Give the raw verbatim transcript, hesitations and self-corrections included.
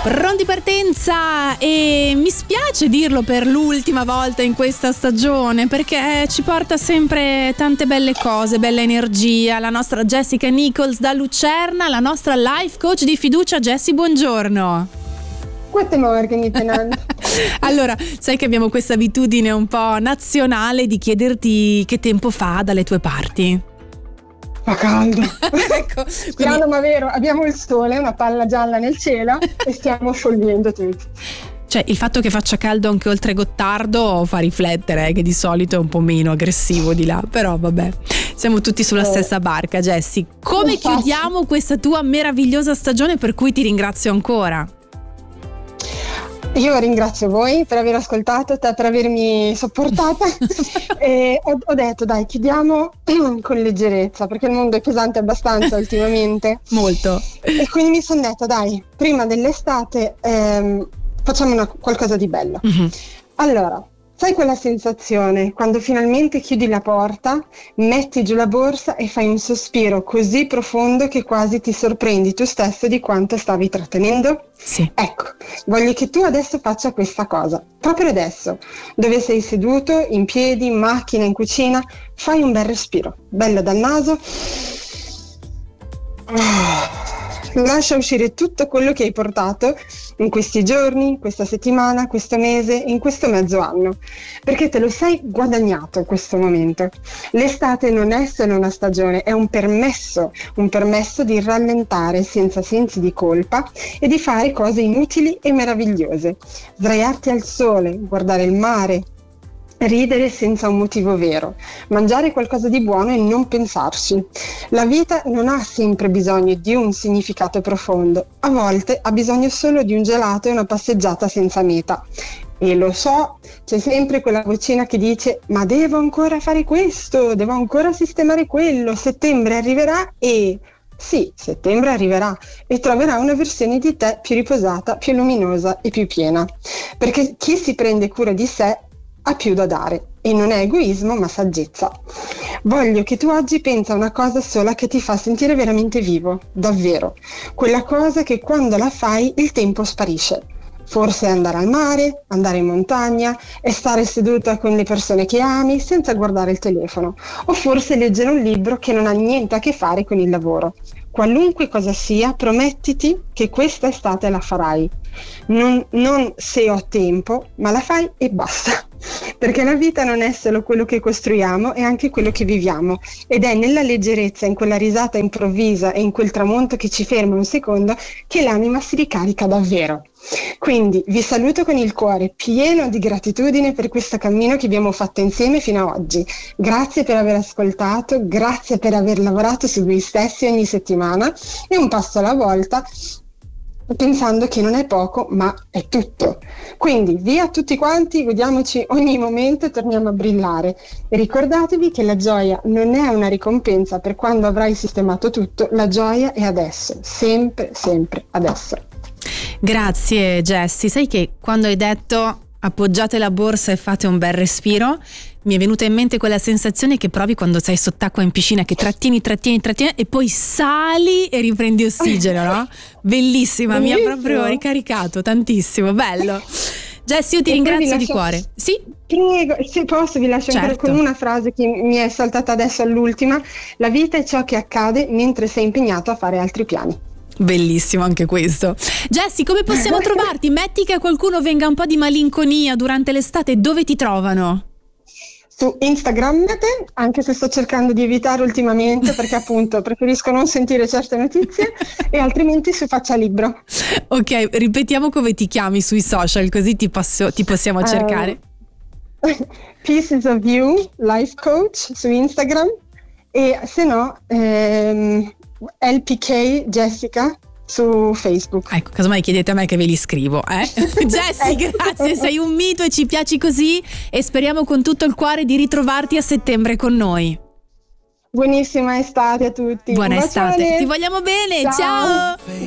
Pronti partenza, e mi spiace dirlo per l'ultima volta in questa stagione perché ci porta sempre tante belle cose, bella energia, la nostra Jessica Nichols da Lucerna, la nostra life coach di fiducia. Jessie, buongiorno. Guten Morgen miteinander. Allora, sai che abbiamo questa abitudine un po' nazionale di chiederti che tempo fa dalle tue parti. Fa caldo. Ecco, quindi... Piano ma vero, abbiamo il sole, una palla gialla nel cielo e stiamo sciogliendo tutti. Cioè, il fatto che faccia caldo anche oltre Gottardo fa riflettere, eh, che di solito è un po' meno aggressivo di là, però vabbè, siamo tutti sulla eh. stessa barca. Jessie, come Infatti. chiudiamo questa tua meravigliosa stagione, per cui ti ringrazio ancora? Io ringrazio voi per aver ascoltato, te per avermi sopportata e ho, ho detto dai, chiudiamo con leggerezza perché il mondo è pesante abbastanza ultimamente. Molto. E quindi mi sono detta dai, prima dell'estate ehm, facciamo una, qualcosa di bello. Mm-hmm. Allora, sai quella sensazione quando finalmente chiudi la porta, metti giù la borsa e fai un sospiro così profondo che quasi ti sorprendi tu stesso di quanto stavi trattenendo? Sì. Ecco, voglio che tu adesso faccia questa cosa, proprio adesso, dove sei seduto, in piedi, in macchina, in cucina, fai un bel respiro, bello dal naso. Lascia uscire tutto quello che hai portato in questi giorni, questa settimana, questo mese, in questo mezzo anno, perché te lo sei guadagnato questo momento. L'estate non è solo una stagione, è un permesso, un permesso di rallentare senza sensi di colpa e di fare cose inutili e meravigliose. Sdraiarti al sole, guardare il mare, ridere senza un motivo vero, mangiare qualcosa di buono e non pensarci. La vita non ha sempre bisogno di un significato profondo, a volte ha bisogno solo di un gelato e una passeggiata senza meta. E lo so, c'è sempre quella vocina che dice ma devo ancora fare questo, devo ancora sistemare quello, settembre arriverà e... Sì, settembre arriverà e troverà una versione di te più riposata, più luminosa e più piena, perché chi si prende cura di sé ha più da dare e non è egoismo ma saggezza. Voglio che tu oggi pensa a una cosa sola che ti fa sentire veramente vivo, davvero, quella cosa che quando la fai il tempo sparisce. Forse andare al mare, andare in montagna, e stare seduta con le persone che ami senza guardare il telefono, o forse leggere un libro che non ha niente a che fare con il lavoro. Qualunque cosa sia, promettiti che questa estate la farai. Non, non se ho tempo, ma la fai e basta. Perché la vita non è solo quello che costruiamo, è anche quello che viviamo. Ed è nella leggerezza, in quella risata improvvisa e in quel tramonto che ci ferma un secondo, che l'anima si ricarica davvero. Quindi vi saluto con il cuore pieno di gratitudine per questo cammino che abbiamo fatto insieme fino ad oggi. Grazie per aver ascoltato, grazie per aver lavorato su voi stessi ogni settimana e un passo alla volta, pensando che non è poco ma è tutto. Quindi via a tutti quanti, godiamoci ogni momento e torniamo a brillare e ricordatevi che la gioia non è una ricompensa per quando avrai sistemato tutto, la gioia è adesso, sempre sempre adesso. Grazie Jessie, sai che quando hai detto appoggiate la borsa e fate un bel respiro, mi è venuta in mente quella sensazione che provi quando sei sott'acqua in piscina, che trattieni, trattieni, trattieni e poi sali e riprendi ossigeno, no? Bellissima, mi ha proprio ricaricato tantissimo, bello. Jessie, io ti e ringrazio lascio... di cuore. Sì? Prego, se posso vi lascio certo. ancora con una frase che mi è saltata adesso all'ultima: la vita è ciò che accade mentre sei impegnato a fare altri piani. Bellissimo anche questo. Jessie, come possiamo trovarti? Metti che a qualcuno venga un po' di malinconia durante l'estate, dove ti trovano? Su Instagram, anche se sto cercando di evitare ultimamente perché appunto preferisco non sentire certe notizie, e altrimenti su Faccia Libro. Ok, ripetiamo come ti chiami sui social così ti, passo, ti possiamo cercare. Uh, Pieces of You Life Coach su Instagram, e se no ehm, L P K Jessica su Facebook. Ecco, casomai chiedete a me che ve li scrivo, eh? Jessie, grazie, sei un mito e ci piaci così, e speriamo con tutto il cuore di ritrovarti a settembre con noi. Buonissima estate a tutti. Buona estate, ti vogliamo bene, ciao, ciao.